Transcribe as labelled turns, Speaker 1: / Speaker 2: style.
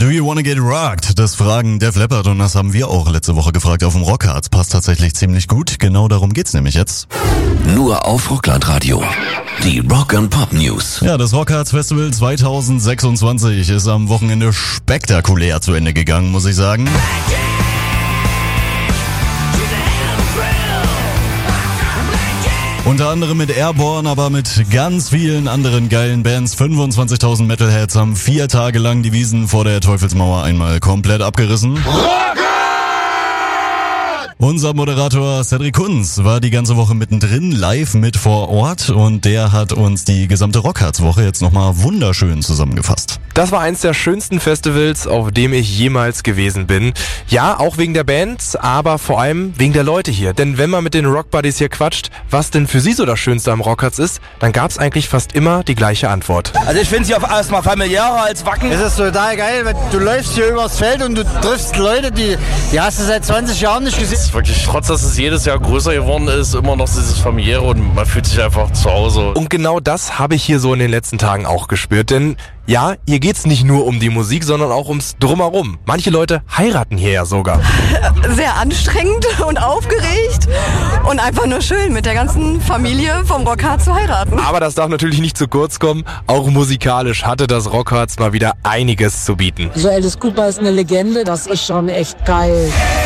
Speaker 1: Do you wanna get rocked? Das fragen Def Leppard und das haben wir auch letzte Woche gefragt auf dem Rockharz. Passt tatsächlich ziemlich gut. Genau darum geht's nämlich jetzt.
Speaker 2: Nur auf Rockland-Radio. Die Rock and Pop News.
Speaker 1: Ja, das Rockharz Festival 2026 ist am Wochenende spektakulär zu Ende gegangen, muss ich sagen. Unter anderem mit Airborne, aber mit ganz vielen anderen geilen Bands. 25.000 Metalheads haben 4 Tage lang die Wiesen vor der Teufelsmauer einmal komplett abgerissen. Unser Moderator Cedric Kunz war die ganze Woche mittendrin, live mit vor Ort, und der hat uns die gesamte Rockharz-Woche jetzt nochmal wunderschön zusammengefasst.
Speaker 3: Das war eins der schönsten Festivals, auf dem ich jemals gewesen bin. Ja, auch wegen der Bands, aber vor allem wegen der Leute hier. Denn wenn man mit den Rockbuddies hier quatscht, was denn für sie so das Schönste am Rockharz ist, dann gab's eigentlich fast immer die gleiche Antwort.
Speaker 4: Also ich finde sie erstmal familiärer als Wacken.
Speaker 5: Es ist total geil, weil du läufst hier übers Feld und du triffst Leute, die hast du seit 20 Jahren nicht gesehen.
Speaker 6: Wirklich, trotz dass es jedes Jahr größer geworden ist, immer noch dieses Familiäre und man fühlt sich einfach zu Hause.
Speaker 3: Und genau das habe ich hier so in den letzten Tagen auch gespürt, denn ja, hier geht's nicht nur um die Musik, sondern auch ums Drumherum. Manche Leute heiraten hier ja sogar.
Speaker 7: Sehr anstrengend und aufgeregt und einfach nur schön, mit der ganzen Familie vom Rockharz zu heiraten.
Speaker 3: Aber das darf natürlich nicht zu kurz kommen. Auch musikalisch hatte das Rockharz mal wieder einiges zu bieten.
Speaker 8: So Alice Cooper ist eine Legende, das ist schon echt geil.